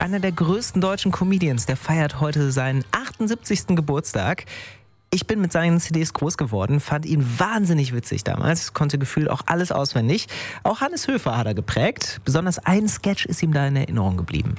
einer der größten deutschen Comedians, der feiert heute seinen 78. Geburtstag. Ich bin mit seinen CDs groß geworden, fand ihn wahnsinnig witzig damals, konnte gefühlt auch alles auswendig. Auch Hannes Höfer hat er geprägt. Besonders ein Sketch ist ihm da in Erinnerung geblieben.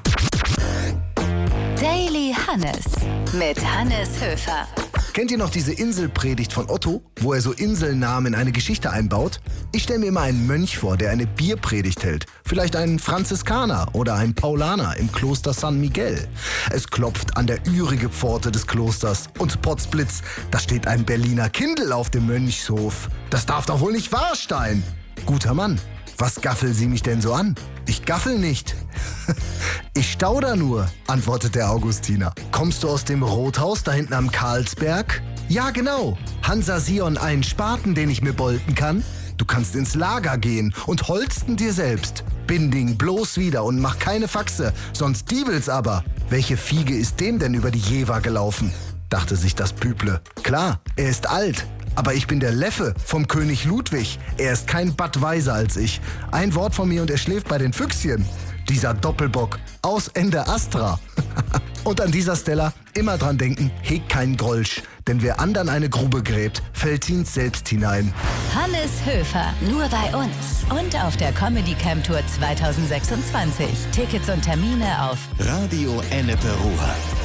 Daily Hannes mit Hannes Höfer. Kennt ihr noch diese Inselpredigt von Otto, wo er so Inselnamen in eine Geschichte einbaut? Ich stelle mir immer einen Mönch vor, der eine Bierpredigt hält. Vielleicht einen Franziskaner oder einen Paulaner im Kloster San Miguel. Es klopft an der ürige Pforte des Klosters und potzblitz, da steht ein Berliner Kindl auf dem Mönchshof. Das darf doch wohl nicht wahr sein. Guter Mann, was gaffel Sie mich denn so an? Ich gaffel nicht. Ich stauder nur, antwortet der Augustiner. Kommst du aus dem Rothaus da hinten am Karlsberg? Ja, genau. Hansa Sion einen Spaten, den ich mir bolten kann? Du kannst ins Lager gehen und holsten dir selbst. Binding bloß wieder und mach keine Faxe, sonst diebel's aber. Welche Fiege ist dem denn über die Jever gelaufen? Dachte sich das Büble. Klar, er ist alt. Aber ich bin der Leffe vom König Ludwig. Er ist kein Bad weiser als ich. Ein Wort von mir und er schläft bei den Füchschen. Dieser Doppelbock aus Ende Astra. Und an dieser Stelle immer dran denken, hegt keinen Grolsch. Denn wer anderen eine Grube gräbt, fällt ihn selbst hinein. Hannes Höfer, nur bei uns. Und auf der Comedy Camp Tour 2026. Tickets und Termine auf Radio Ennepe Ruhr.